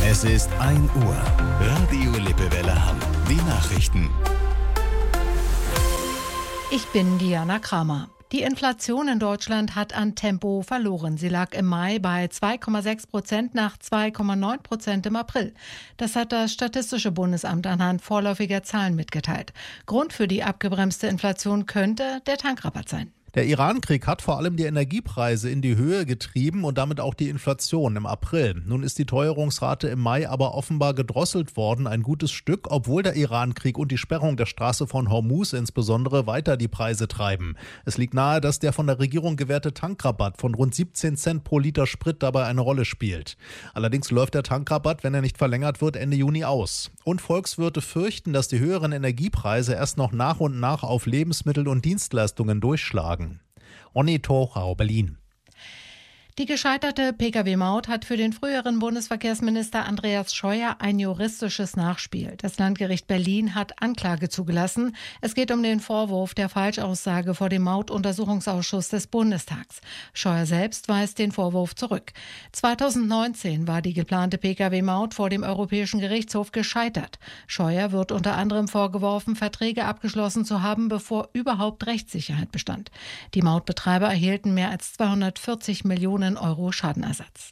Es ist 1 Uhr. Radio Lippewelle Hamm. Die Nachrichten. Ich bin Diana Kramer. Die Inflation in Deutschland hat an Tempo verloren. Sie lag im Mai bei 2,6% nach 2,9% im April. Das hat das Statistische Bundesamt anhand vorläufiger Zahlen mitgeteilt. Grund für die abgebremste Inflation könnte der Tankrabatt sein. Der Iran-Krieg hat vor allem die Energiepreise in die Höhe getrieben und damit auch die Inflation im April. Nun ist die Teuerungsrate im Mai aber offenbar gedrosselt worden, ein gutes Stück, obwohl der Iran-Krieg und die Sperrung der Straße von Hormuz insbesondere weiter die Preise treiben. Es liegt nahe, dass der von der Regierung gewährte Tankrabatt von rund 17 Cent pro Liter Sprit dabei eine Rolle spielt. Allerdings läuft der Tankrabatt, wenn er nicht verlängert wird, Ende Juni aus. Und Volkswirte fürchten, dass die höheren Energiepreise erst noch nach und nach auf Lebensmittel und Dienstleistungen durchschlagen. Onni Tochau, Berlin. Die gescheiterte Pkw-Maut hat für den früheren Bundesverkehrsminister Andreas Scheuer ein juristisches Nachspiel. Das Landgericht Berlin hat Anklage zugelassen. Es geht um den Vorwurf der Falschaussage vor dem Mautuntersuchungsausschuss des Bundestags. Scheuer selbst weist den Vorwurf zurück. 2019 war die geplante Pkw-Maut vor dem Europäischen Gerichtshof gescheitert. Scheuer wird unter anderem vorgeworfen, Verträge abgeschlossen zu haben, bevor überhaupt Rechtssicherheit bestand. Die Mautbetreiber erhielten mehr als 240 Millionen Euro Schadenersatz.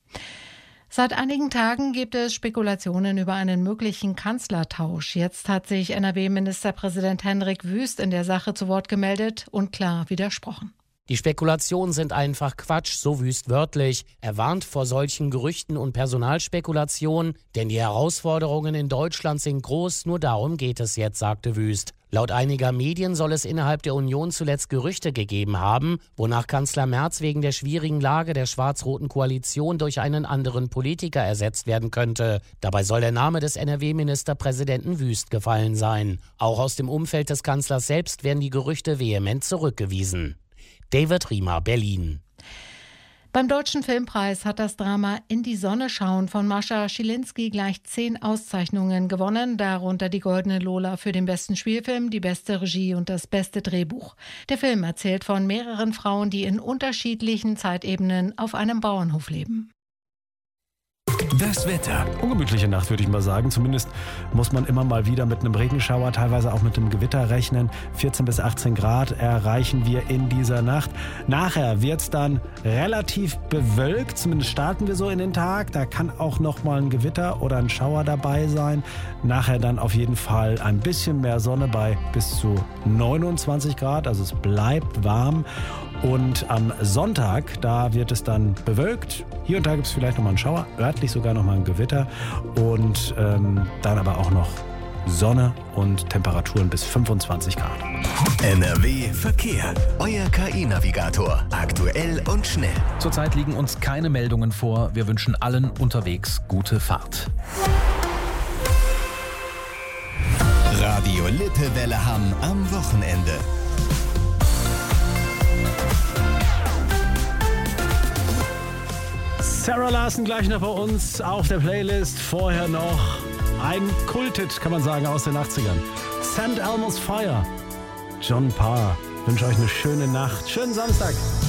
Seit einigen Tagen gibt es Spekulationen über einen möglichen Kanzlertausch. Jetzt hat sich NRW-Ministerpräsident Hendrik Wüst in der Sache zu Wort gemeldet und klar widersprochen. Die Spekulationen sind einfach Quatsch, so Wüst wörtlich. Er warnt vor solchen Gerüchten und Personalspekulationen, denn die Herausforderungen in Deutschland sind groß, nur darum geht es jetzt, sagte Wüst. Laut einiger Medien soll es innerhalb der Union zuletzt Gerüchte gegeben haben, wonach Kanzler Merz wegen der schwierigen Lage der schwarz-roten Koalition durch einen anderen Politiker ersetzt werden könnte. Dabei soll der Name des NRW-Ministerpräsidenten Wüst gefallen sein. Auch aus dem Umfeld des Kanzlers selbst werden die Gerüchte vehement zurückgewiesen. David Riemer, Berlin. Beim Deutschen Filmpreis hat das Drama In die Sonne schauen von Mascha Schilinski gleich 10 Auszeichnungen gewonnen, darunter die Goldene Lola für den besten Spielfilm, die beste Regie und das beste Drehbuch. Der Film erzählt von mehreren Frauen, die in unterschiedlichen Zeitebenen auf einem Bauernhof leben. Das Wetter. Ungemütliche Nacht, würde ich mal sagen. Zumindest muss man immer mal wieder mit einem Regenschauer, teilweise auch mit einem Gewitter rechnen. 14 bis 18 Grad erreichen wir in dieser Nacht. Nachher wird es dann relativ bewölkt. Zumindest starten wir so in den Tag. Da kann auch noch mal ein Gewitter oder ein Schauer dabei sein. Nachher dann auf jeden Fall ein bisschen mehr Sonne bei bis zu 29 Grad. Also es bleibt warm. Und am Sonntag, da wird es dann bewölkt. Hier und da gibt es vielleicht nochmal einen Schauer, örtlich sogar nochmal ein Gewitter. Und dann aber auch noch Sonne und Temperaturen bis 25 Grad. NRW Verkehr. Euer KI-Navigator. Aktuell und schnell. Zurzeit liegen uns keine Meldungen vor. Wir wünschen allen unterwegs gute Fahrt. Radio Lippewelle Hamm am Wochenende. Sarah Larson gleich noch bei uns auf der Playlist. Vorher noch ein Kulthit, kann man sagen, aus den 80ern. St. Elmo's Fire. John Parr. Ich wünsche euch eine schöne Nacht. Schönen Samstag.